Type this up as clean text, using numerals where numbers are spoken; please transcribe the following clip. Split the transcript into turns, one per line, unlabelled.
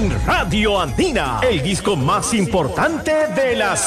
en Radio Andina, el disco más importante de las